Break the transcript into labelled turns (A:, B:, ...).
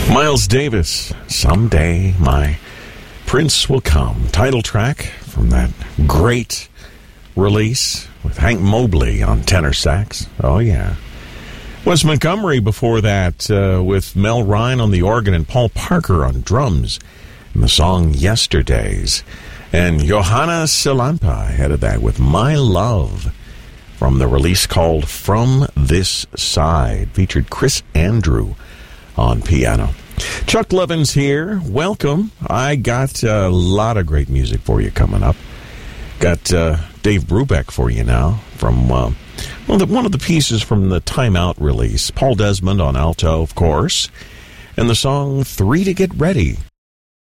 A: Miles Davis, Someday My Prince Will Come. Title track from that great release with Hank Mobley on tenor sax. Oh, yeah. Wes Montgomery before that with Mel Ryan on the organ and Paul Parker on drums in the song Yesterdays. And Johanna Silampa headed that with My Love from the release called From This Side. Featured Chris Andrew on piano. Chuck Levins here. Welcome. I got a lot of great music for you coming up. Got Dave Brubeck for you now from one of the pieces from the Time Out release. Paul Desmond on alto, of course. And the song 3 to Get Ready